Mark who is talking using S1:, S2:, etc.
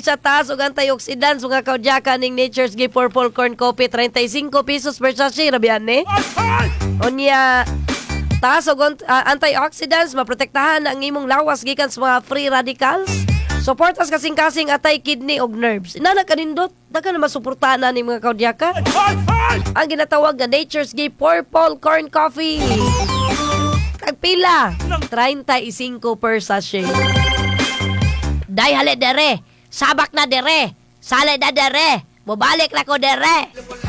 S1: siya taas ug antioxidants nga kaudyaka ning Nature's Gift Purple Corn Coffee 35 pesos per sachet rabian ni. Unya taas og antioxidants maprotektahan ang imong lawas gikan sa mga free radicals. Suportas kasing-kasing atay kidney og nerves. Inana kanindot, daghan na masuportahan na ni mga kaudyaka. Ang ginatawag na Nature's Gift Purple Corn Coffee. Tagpila, 35 per sachet. Day hali dere, sabak na dere, sale na dere, mubalik na ko dere.